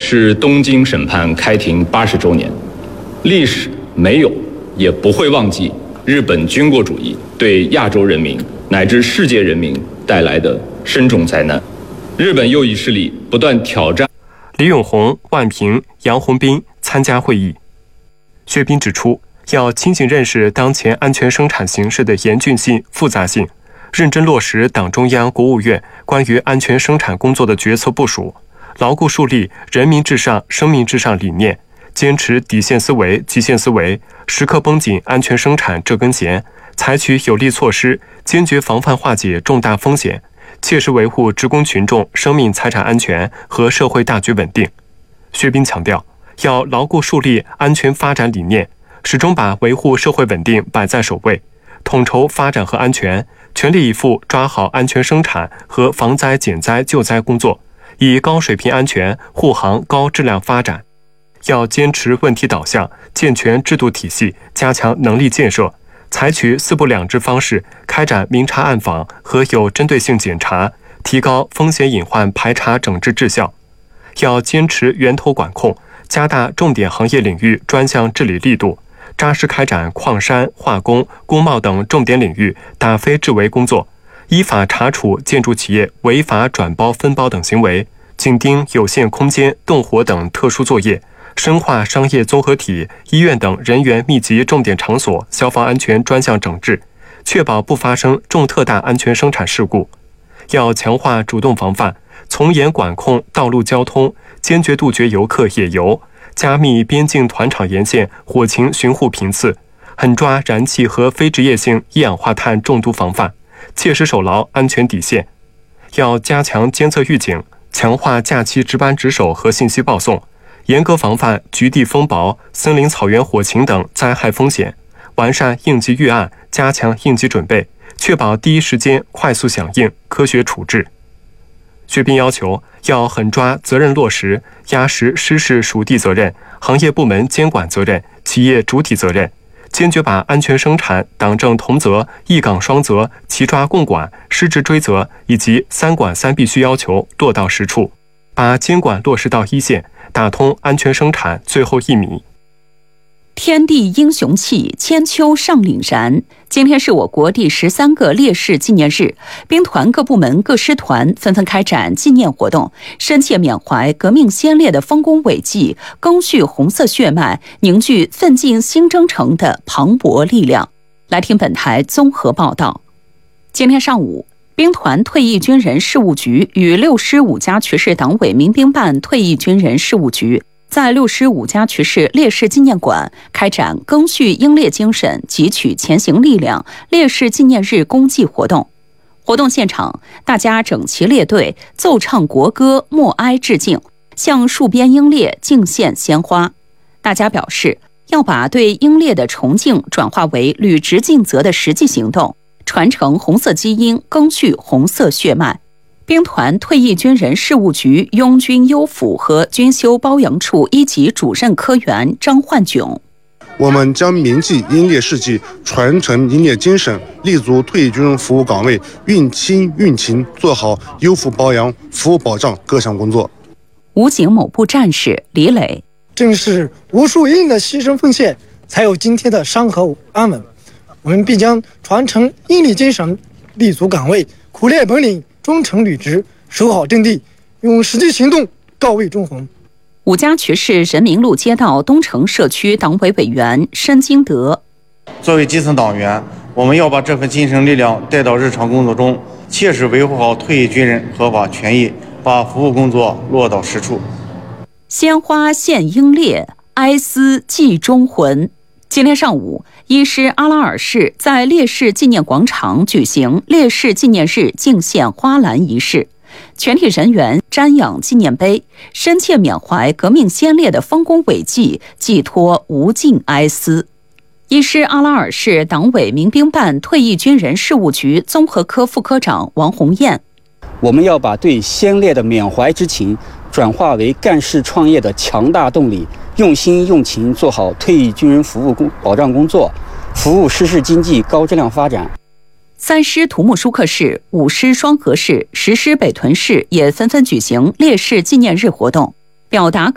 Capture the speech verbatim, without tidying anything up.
是东京审判开庭八十周年，历史没有也不会忘记日本军国主义对亚洲人民乃至世界人民带来的深重灾难。日本右翼势力不断挑战。 李永红、万平、杨洪斌参加会议。薛斌指出，要清醒认识当前安全生产形势的严峻性、复杂性，认真落实党中央、国务院关于安全生产工作的决策部署，牢固树立人民至上、生命至上理念，坚持底线思维、极限思维，时刻绷紧安全生产这根弦，采取有力措施，坚决防范化解重大风险，切实维护职工群众生命财产安全和社会大局稳定。薛斌强调，要牢固树立安全发展理念，始终把维护社会稳定摆在首位，统筹发展和安全，全力以赴抓好安全生产和防灾减灾救灾工作，以高水平安全护航高质量发展。要坚持问题导向，健全制度体系，加强能力建设，采取四不两制方式开展明察暗访和有针对性检查，提高风险隐患排查整治质效。要坚持源头管控，加大重点行业领域专项治理力度，扎实开展矿山、化工、工贸等重点领域打非治为工作，依法查处建筑企业违法转包分包等行为，紧盯有限空间、动火等特殊作业，深化商业综合体、医院等人员密集重点场所消防安全专项整治，确保不发生重特大安全生产事故。要强化主动防范，从严管控道路交通，坚决杜绝游客野游，加密边境团场沿线火情巡护频次，狠抓燃气和非职业性一氧化碳中毒防范，切实守牢安全底线。要加强监测预警，强化假期值班值守和信息报送，严格防范局地风雹、森林草原火情等灾害风险，完善应急预案，加强应急准备，确保第一时间快速响应、科学处置。薛斌要求要狠抓责任落实，压实失事属地责任、行业部门监管责任、企业主体责任，坚决把安全生产党政同责、一岗双责、齐抓共管、失职追责以及三管三必须要求落到实处，把监管落实到一线，打通安全生产最后一米。 天地英雄气，千秋尚凛然。今天是我国第十三个烈士纪念日，兵团各部门各师团纷纷开展纪念活动，深切缅怀革命先烈的丰功伟绩，赓续红色血脉，凝聚奋进新征程的磅礴力量。来听本台综合报道。今天上午，兵团退役军人事务局与六师五家渠市党委民兵办退役军人事务局在六师五家渠市烈士纪念馆开展赓续英烈精神、汲取前行力量烈士纪念日公祭活动。活动现场，大家整齐列队，奏唱国歌，默哀致敬，向戍边英烈敬献鲜花。大家表示，要把对英烈的崇敬转化为履职尽责的实际行动，传承红色基因，赓续红色血脉。兵团退役军人事务局拥军优抚和军修包养处一级主任科员张焕炯， 我们将铭记英烈事迹，传承英烈精神，立足退役军人服务岗位，运亲运勤，做好优抚包养、服务保障各项工作。 武警某部战士李磊， 正是无数英的牺牲奉献，才有今天的山河安稳。我们必将传承英烈精神，立足岗位，苦练本领，忠诚履职，守好阵地，用实际行动告慰忠魂。 五家渠市人民路街道东城社区党委委员申金德， 作为基层党员，我们要把这份精神力量带到日常工作中，切实维护好退役军人合法权益，把服务工作落到实处。 鲜花献英烈，哀思寄忠魂。今天上午，伊施阿拉尔市在烈士纪念广场举行烈士纪念日敬献花篮仪式，全体人员瞻仰纪念碑，深切缅怀革命先烈的丰功伟绩，寄托无尽哀思。伊施阿拉尔市党委民兵办退役军人事务局综合科副科长王红艳， 我们要把对先烈的缅怀之情转化为干事创业的强大动力，用心用情做好退役军人服务工保障工作，服务失事经济高质量发展。 三师图木舒克市、五师双河市、十师北屯市也纷纷举行烈士纪念日活动，表达